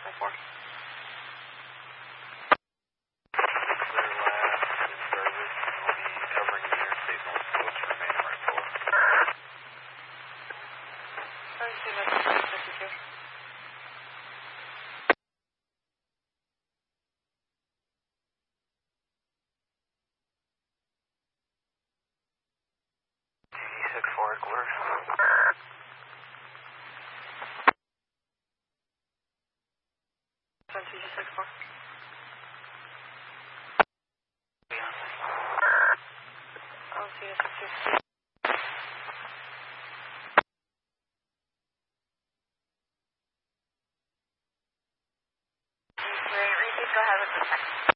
604. Clear last in service and will be covering the interstate north coast, remain right forward. Sorry, see message 52. TV64 clear. Sorry, TV64. I'll see you 62. Repeat, go ahead with the text.